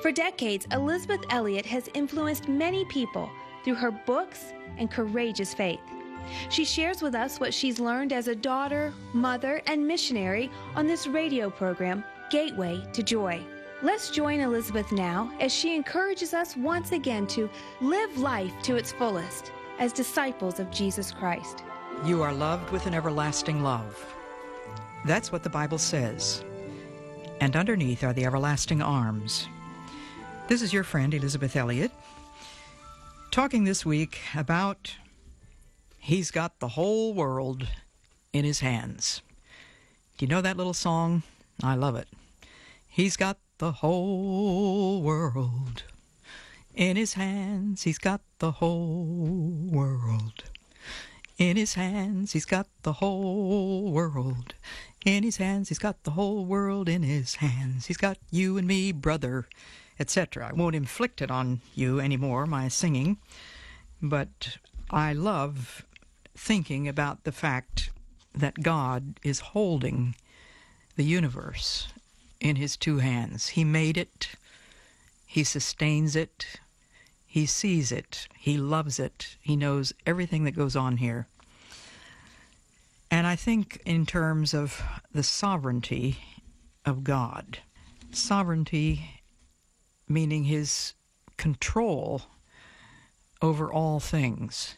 For decades, Elisabeth Elliot has influenced many people through her books and courageous faith. She shares with us what she's learned as a daughter, mother, and missionary on this radio program, Gateway to Joy. Let's join Elisabeth now as she encourages us once again to live life to its fullest as disciples of Jesus Christ. You are loved with an everlasting love. That's what the Bible says. And underneath are the everlasting arms. This is your friend, Elisabeth Elliot, talking this week about He's got the whole world in His hands. Do you know that little song? I love it. He's got the whole world in His hands. He's got the whole world in His hands. He's got the whole world in His hands. He's got the whole world in His hands. He's got you and me, brother, etc. I won't inflict it on you anymore, my singing, but I love thinking about the fact that God is holding the universe in His two hands. He made it. He sustains it. He sees it. He loves it. He knows everything that goes on here. And I think in terms of the sovereignty of God, sovereignty meaning His control over all things.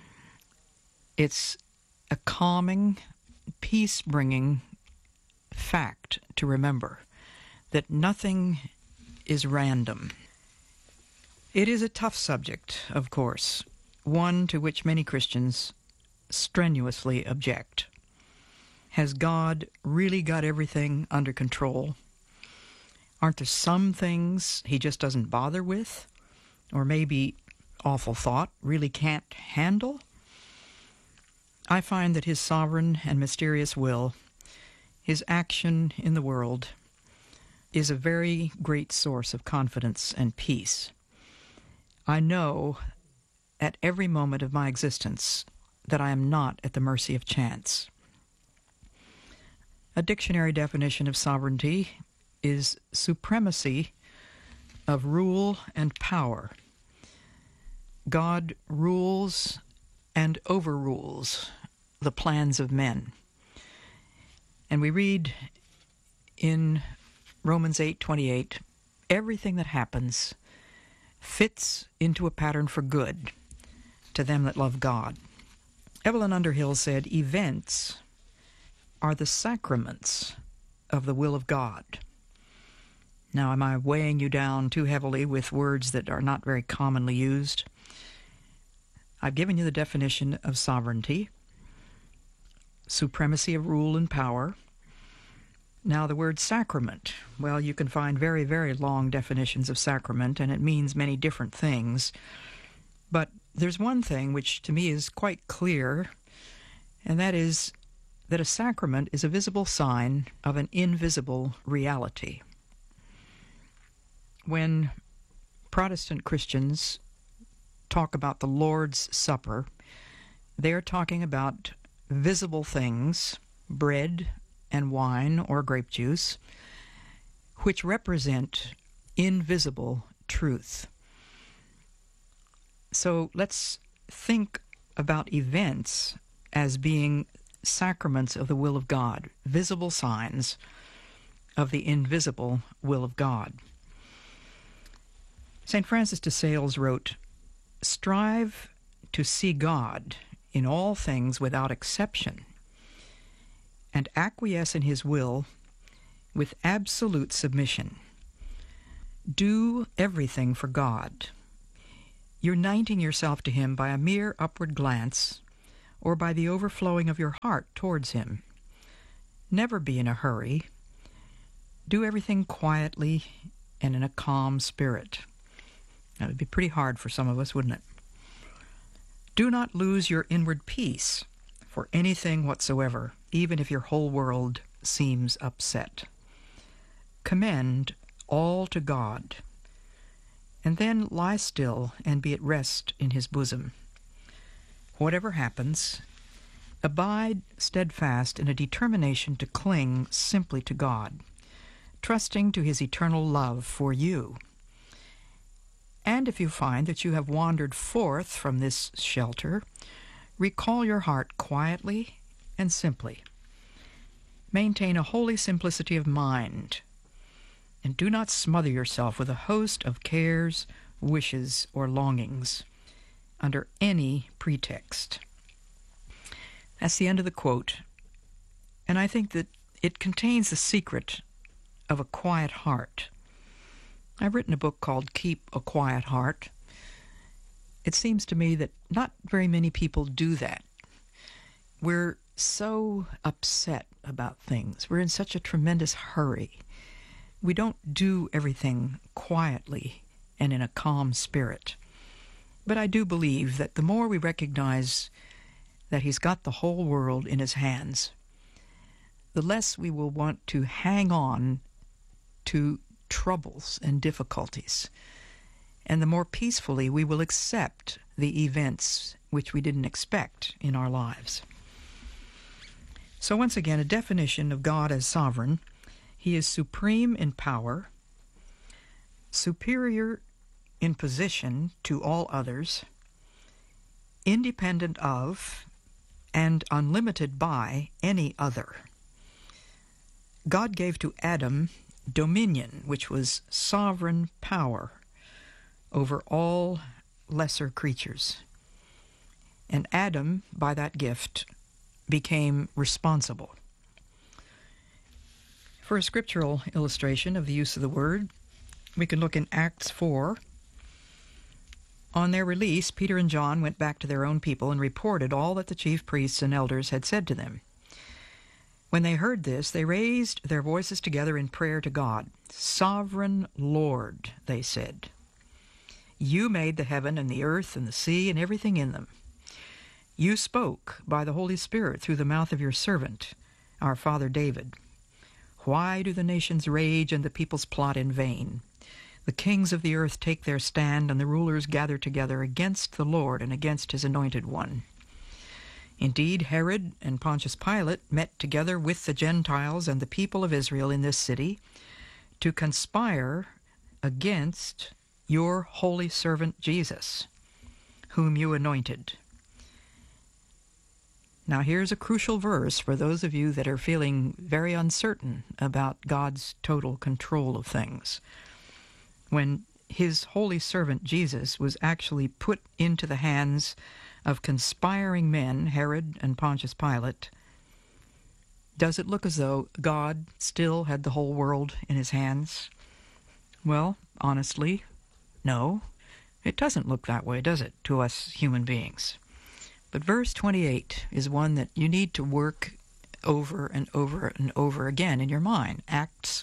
It's a calming, peace-bringing fact to remember that nothing is random. It is a tough subject, of course, one to which many Christians strenuously object. Has God really got everything under control? Aren't there some things He just doesn't bother with? Or maybe, awful thought, really can't handle? I find that His sovereign and mysterious will, His action in the world, is a very great source of confidence and peace. I know at every moment of my existence that I am not at the mercy of chance. A dictionary definition of sovereignty is supremacy of rule and power. God rules and overrules the plans of men. And we read in Romans 8:28, everything that happens fits into a pattern for good to them that love God. Evelyn Underhill said, events are the sacraments of the will of God. Now, am I weighing you down too heavily with words that are not very commonly used? I've given you the definition of sovereignty, supremacy of rule and power. Now, the word sacrament, well, you can find very, very long definitions of sacrament, and it means many different things. But there's one thing which to me is quite clear, and that is that a sacrament is a visible sign of an invisible reality. When Protestant Christians talk about the Lord's Supper, they are talking about visible things, bread and wine or grape juice, which represent invisible truth. So let's think about events as being sacraments of the will of God, visible signs of the invisible will of God. St. Francis de Sales wrote, "Strive to see God in all things without exception, and acquiesce in His will with absolute submission. Do everything for God, uniting yourself to Him by a mere upward glance or by the overflowing of your heart towards Him. Never be in a hurry. Do everything quietly and in a calm spirit." That would be pretty hard for some of us, wouldn't it? "Do not lose your inward peace for anything whatsoever, even if your whole world seems upset. Commend all to God, and then lie still and be at rest in His bosom. Whatever happens, abide steadfast in a determination to cling simply to God, trusting to His eternal love for you, And if you find that you have wandered forth from this shelter, recall your heart quietly and simply. Maintain a holy simplicity of mind, and do not smother yourself with a host of cares, wishes, or longings under any pretext. That's the end of the quote, and I think that it contains the secret of a quiet heart. I've written a book called Keep a Quiet Heart. It seems to me that not very many people do that. We're so upset about things. We're in such a tremendous hurry. We don't do everything quietly and in a calm spirit. But I do believe that the more we recognize that He's got the whole world in His hands, the less we will want to hang on to troubles and difficulties, and the more peacefully we will accept the events which we didn't expect in our lives. So once again, a definition of God as sovereign: He is supreme in power, superior in position to all others, independent of and unlimited by any other. God gave to Adam dominion, which was sovereign power over all lesser creatures. And Adam, by that gift, became responsible. For a scriptural illustration of the use of the word, we can look in Acts 4. On their release, Peter and John went back to their own people and reported all that the chief priests and elders had said to them. When they heard this, they raised their voices together in prayer to God. "Sovereign Lord," they said, "you made the heaven and the earth and the sea and everything in them. You spoke by the Holy Spirit through the mouth of your servant, our father David. Why do the nations rage and the peoples plot in vain? The kings of the earth take their stand, and the rulers gather together against the Lord and against His anointed one. Indeed, Herod and Pontius Pilate met together with the Gentiles and the people of Israel in this city to conspire against your holy servant Jesus, whom you anointed." Now here's a crucial verse for those of you that are feeling very uncertain about God's total control of things. When His holy servant Jesus was actually put into the hands of conspiring men, Herod and Pontius Pilate, does it look as though God still had the whole world in His hands? Well, honestly, no. It doesn't look that way, does it, to us human beings? But verse 28 is one that you need to work over and over and over again in your mind. Acts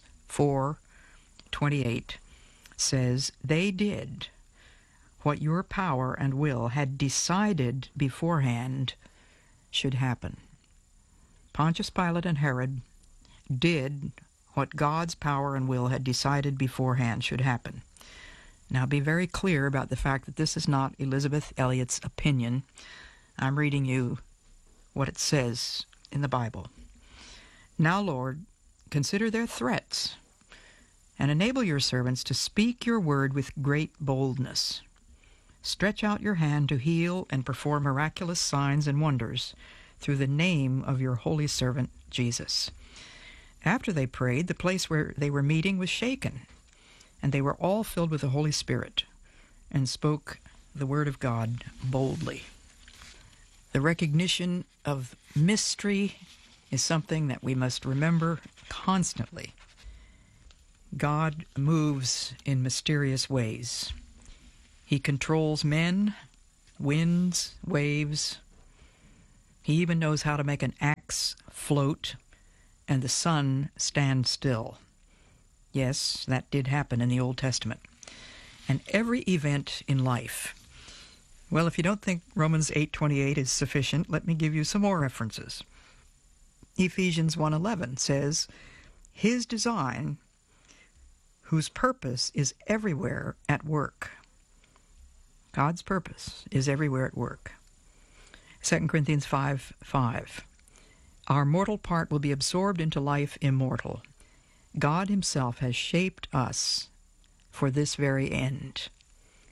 4:28 says, "They did what your power and will had decided beforehand should happen." Pontius Pilate and Herod did what God's power and will had decided beforehand should happen. Now be very clear about the fact that this is not Elisabeth Elliot's opinion. I'm reading you what it says in the Bible. "Now, Lord, consider their threats, and enable your servants to speak your word with great boldness. Stretch out your hand to heal and perform miraculous signs and wonders through the name of your holy servant Jesus." After they prayed, the place where they were meeting was shaken, and they were all filled with the Holy Spirit and spoke the word of God boldly. The recognition of mystery is something that we must remember constantly. God moves in mysterious ways. He controls men, winds, waves. He even knows how to make an axe float and the sun stand still. Yes, that did happen in the Old Testament. And every event in life. Well, if you don't think Romans 8:28 is sufficient, let me give you some more references. Ephesians 1:11 says, "His design, whose purpose is everywhere at work." God's purpose is everywhere at work. 2 Corinthians 5:5, "Our mortal part will be absorbed into life immortal. God Himself has shaped us for this very end."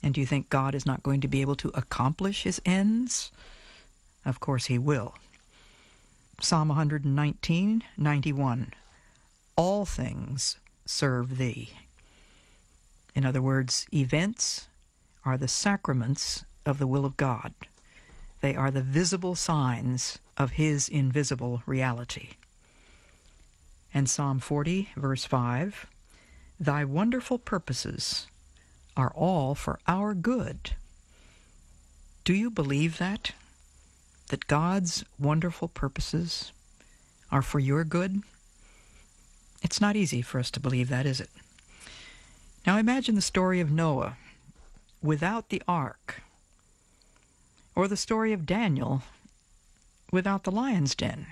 And do you think God is not going to be able to accomplish his ends? Of course he will. Psalm 119:91. All things serve thee. In other words, events are the sacraments of the will of God. They are the visible signs of his invisible reality. And Psalm 40, verse 5, thy wonderful purposes are all for our good. Do you believe that? That God's wonderful purposes are for your good? It's not easy for us to believe that, is it? Now imagine the story of Noah without the ark, or the story of Daniel without the lion's den.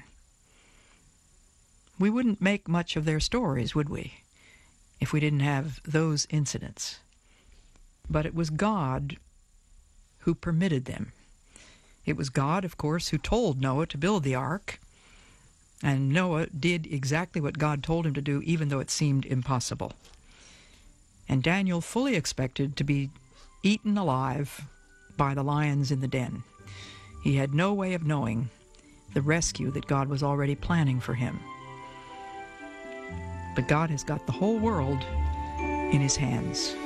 We wouldn't make much of their stories, would we, if we didn't have those incidents? But it was God who permitted them. It was God, of course, who told Noah to build the ark, and Noah did exactly what God told him to do, even though it seemed impossible. And Daniel fully expected to be eaten alive by the lions in the den. He had no way of knowing the rescue that God was already planning for him. But God has got the whole world in his hands.